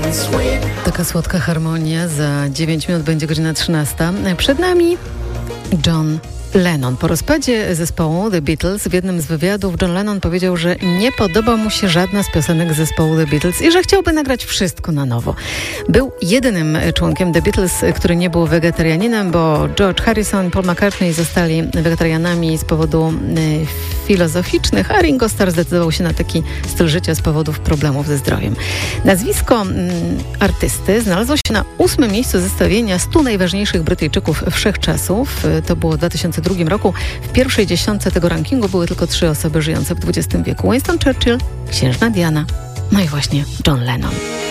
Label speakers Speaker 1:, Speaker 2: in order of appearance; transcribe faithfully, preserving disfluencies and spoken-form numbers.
Speaker 1: Taka słodka harmonia. Za dziewięć minut będzie godzina trzynasta. Przed nami John Lennon. Po rozpadzie zespołu The Beatles w jednym z wywiadów John Lennon powiedział, że nie podoba mu się żadna z piosenek zespołu The Beatles i że chciałby nagrać wszystko na nowo. Był jedynym członkiem The Beatles, który nie był wegetarianinem, bo George Harrison i Paul McCartney zostali wegetarianami z powodu y, filozoficznych, a Ringo Starr zdecydował się na taki styl życia z powodów problemów ze zdrowiem. Nazwisko y, artysty znalazło się na ósmym miejscu zestawienia stu najważniejszych Brytyjczyków wszechczasów. Y, to było w dwa tysiące drugim roku. W pierwszej dziesiątce tego rankingu były tylko trzy osoby żyjące w dwudziestym wieku. Winston Churchill, księżna Diana, no i właśnie John Lennon.